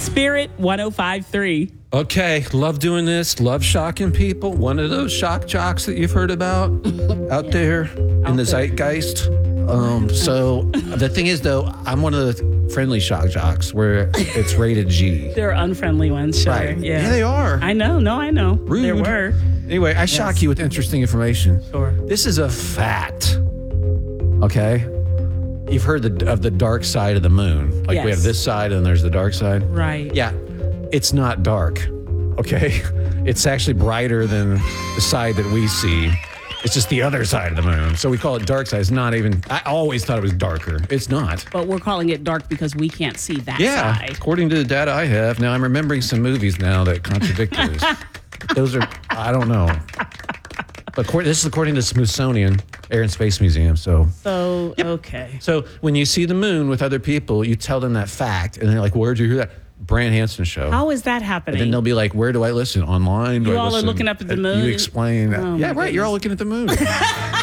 Spirit 105.3. Okay, love doing this. Love shocking people. One of those shock jocks that you've heard about out there in the zeitgeist. So the thing is, though, I'm one of the friendly shock jocks where it's rated G. There are unfriendly ones, sure. Right. Yeah. Yeah, they are. I know. No, I know. Rude. There were. Anyway, I shock you with interesting information. Sure. This is a fact. Okay? You've heard of the dark side of the moon. Like we Yes. have this side and there's the dark side. Right. Yeah. It's not dark. Okay? It's actually brighter than the side that we see. It's just the other side of the moon. So we call it dark side. It's not even, I always thought it was darker. It's not. But we're calling it dark because we can't see that Yeah. side. According to the data I have. Now I'm remembering some movies now that contradict this. Those are, I don't know. But this is according to Smithsonian Air and Space Museum. So Okay. So when you see the moon with other people, you tell them that fact, and they're like, "Where'd you hear that?" Brand Hansen show. How is that happening? And then they'll be like, "Where do I listen? Online? Do You I all are listen?" looking up at the moon? You explain that. Oh, Yeah, my right. You're all looking at the moon.